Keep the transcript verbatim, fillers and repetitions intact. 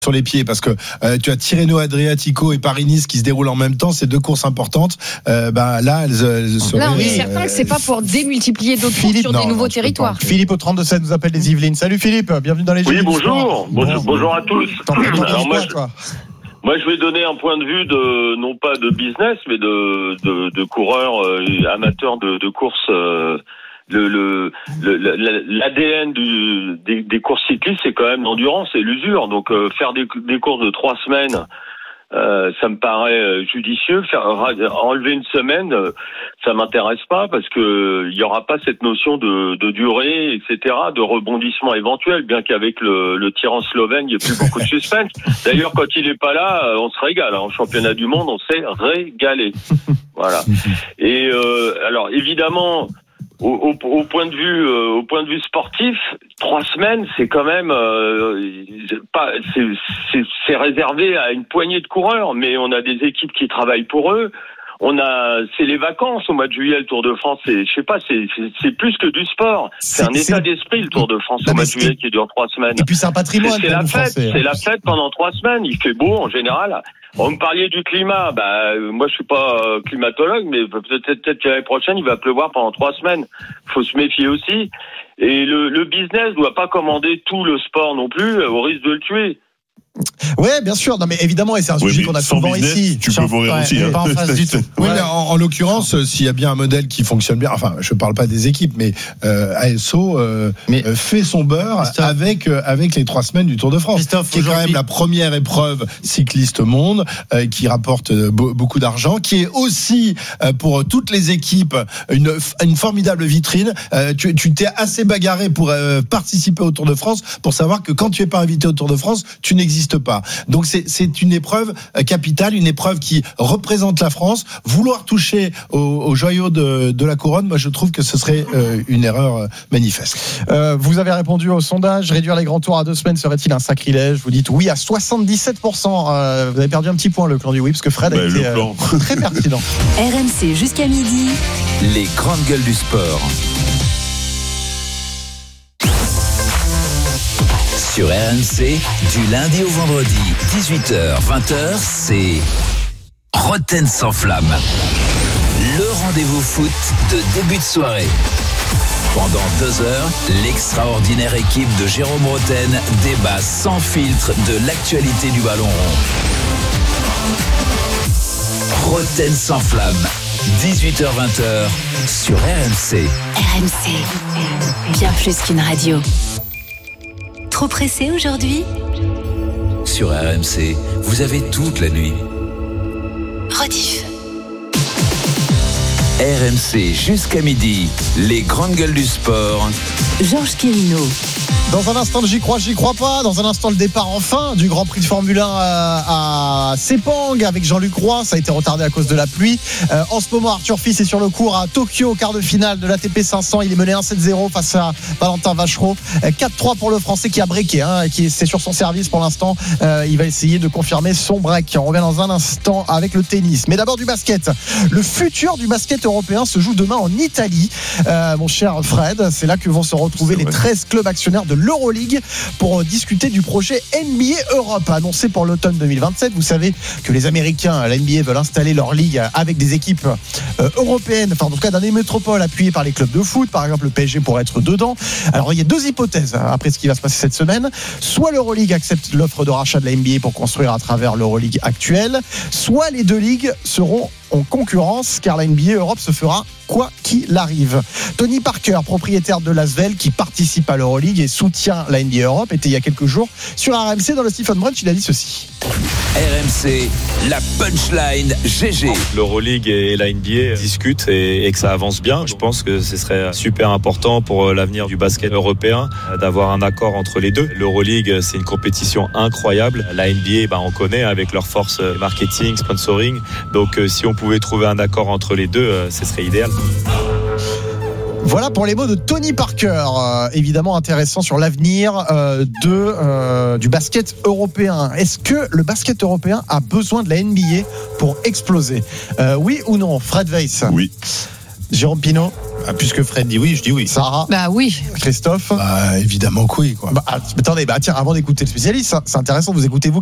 sur les pieds parce que euh, tu as Tirreno Adriatico et Paris-Nice qui se déroulent en même temps, c'est deux courses importantes. Euh, bah là, elles, elles seraient. Là, on est euh, certain que c'est pas pour démultiplier d'autres courses sur non, des nouveaux non, territoires. Philippe au trente-deux sept nous appelle les Yvelines. Salut Philippe, bienvenue dans les Oui, Jeux. bonjour. Bonjour, bonjour à tous. T'en fais Alors moi, quoi, je, toi moi, je vais donner un point de vue de non pas de business, mais de de, de coureurs euh, amateurs de, de courses. Euh, le le le l'A D N du des, des courses cyclistes, c'est quand même l'endurance et l'usure. Donc euh, faire des des courses de trois semaines. Euh, ça me paraît judicieux. Faire enlever une semaine, ça m'intéresse pas parce que il y aura pas cette notion de, de durée, et cetera, de rebondissement éventuel. Bien qu'avec le, le tyran slovène, il y ait plus beaucoup de suspense. D'ailleurs, quand il est pas là, on se régale. En championnat du monde, on s'est régalé. Voilà. Et euh, alors évidemment. Au, au, au point de vue, euh, au point de vue sportif, trois semaines, c'est quand même euh, pas, c'est, c'est, c'est réservé à une poignée de coureurs, mais on a des équipes qui travaillent pour eux. On a, c'est les vacances au mois de juillet, le Tour de France. C'est, je sais pas, c'est, c'est, c'est plus que du sport. C'est, c'est un état c'est... d'esprit, le Tour de France au mois de juillet qui dure trois semaines. Et puis c'est un patrimoine. C'est, c'est la fête, Français, c'est la fête pendant trois semaines. Il fait beau en général. Vous me parliez du climat, bah moi je suis pas euh, climatologue, mais peut-être peut-être que l'année prochaine il va pleuvoir pendant trois semaines. Faut se méfier aussi. Et le, le business doit pas commander tout le sport non plus, au risque de le tuer. Ouais, bien sûr. Non, mais évidemment, et c'est un oui, sujet qu'on a souvent business, ici. Tu peux mourir ouais, aussi. Hein. Pas en face du tout. Oui, ouais. mais en, en l'occurrence, euh, s'il y a bien un modèle qui fonctionne bien, enfin, je parle pas des équipes, mais euh, A S O euh, mais, euh, fait son beurre avec euh, avec les trois semaines du Tour de France, qui est quand même la première épreuve cycliste au monde, euh, qui rapporte euh, be- beaucoup d'argent, qui est aussi euh, pour toutes les équipes une une formidable vitrine. Euh, tu tu t'es assez bagarré pour euh, participer au Tour de France pour savoir que quand tu es pas invité au Tour de France, tu n'existes pas. Donc c'est, c'est une épreuve capitale, une épreuve qui représente la France. Vouloir toucher au, au joyau de, de la couronne, moi je trouve que ce serait euh, une erreur manifeste. Euh, vous avez répondu au sondage, réduire les grands tours à deux semaines serait-il un sacrilège ? Vous dites oui à soixante-dix-sept pour cent. Euh, vous avez perdu un petit point le clan du oui, parce que Fred bah, a été euh, très pertinent. R M C jusqu'à midi. Les grandes gueules du sport. Sur R M C, du lundi au vendredi, dix-huit heures vingt heures, c'est Roten sans flamme. Le rendez-vous foot de début de soirée. Pendant deux heures, l'extraordinaire équipe de Jérôme Roten débat sans filtre de l'actualité du ballon rond. Roten sans flamme, dix-huit heures vingt heures, sur R M C. R M C, bien plus qu'une radio. Trop pressé aujourd'hui ? Sur R M C, vous avez toute la nuit. Rediff. R M C jusqu'à midi, les grandes gueules du sport. Georges Quirino. Dans un instant, j'y crois, j'y crois pas. Dans un instant, le départ enfin du Grand Prix de Formule un à, à Sepang avec Jean-Luc Roy. Ça a été retardé à cause de la pluie. Euh, en ce moment, Arthur Fils est sur le cours à Tokyo, quart de finale de l'A T P cinq cents. Il est mené un sept zéro face à Valentin Vachereau. quatre trois pour le Français qui a breaké, hein, qui est, c'est sur son service pour l'instant. Euh, il va essayer de confirmer son break. On revient dans un instant avec le tennis. Mais d'abord du basket. Le futur du basket européen se joue demain en Italie. Euh, mon cher Fred, c'est là que vont se retrouver les treize clubs actionnaires de l'Euroleague pour discuter du projet N B A Europe annoncé pour l'automne deux mille vingt-sept. Vous savez que les Américains, la N B A, veulent installer leur ligue avec des équipes euh, européennes, enfin en tout cas dans des métropoles appuyées par les clubs de foot. Par exemple, le P S G pourrait être dedans. Alors il y a deux hypothèses hein, après ce qui va se passer cette semaine. Soit l'Euroleague accepte l'offre de rachat de la N B A pour construire à travers l'Euroleague actuelle, soit les deux ligues seront en concurrence car la N B A Europe se fera quoi qu'il arrive. Tony Parker, propriétaire de Lasvel qui participe à l'Euroleague et soutient la N B A Europe, était il y a quelques jours sur R M C dans le Stephen Brunch. Il a dit ceci. R M C, la punchline G G. L'Euroleague et la N B A discutent et, et que ça avance bien. Je pense que ce serait super important pour l'avenir du basket européen d'avoir un accord entre les deux. L'Euroleague, c'est une compétition incroyable. La N B A, bah, on connaît avec leur force marketing, sponsoring. Donc si on pouvait trouver un accord entre les deux, ce serait idéal. Voilà pour les mots de Tony Parker, euh, évidemment intéressant sur l'avenir euh, de, euh, du basket européen. Est-ce que le basket européen a besoin de la N B A pour exploser ? euh, Oui ou non ? Fred Weiss ? Oui. Jérôme Pinault ? Ah, puisque Fred dit oui, je dis oui. Sarah. Bah oui. Christophe. Bah, évidemment que oui, quoi. Bah, attendez, bah tiens, avant d'écouter le spécialiste, c'est intéressant, vous écoutez vous.